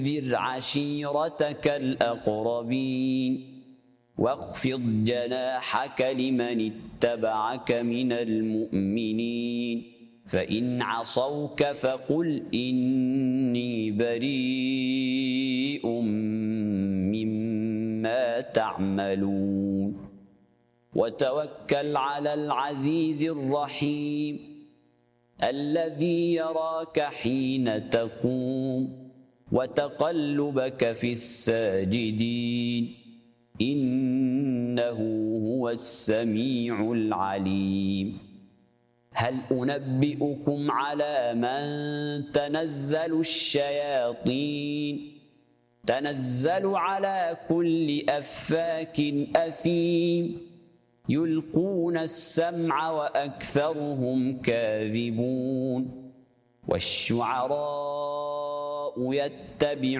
وأنذر عشيرتك الأقربين واخفض جناحك لمن اتبعك من المؤمنين فإن عصوك فقل إني بريء مما تعملون وتوكل على العزيز الرحيم الذي يراك حين تقوم وتقلبك في الساجدين إنه هو السميع العليم هل أنبئكم على من تنزل الشياطين تنزل على كل أفاك أثيم يلقون السمع وأكثرهم كاذبون والشعراء يتبعون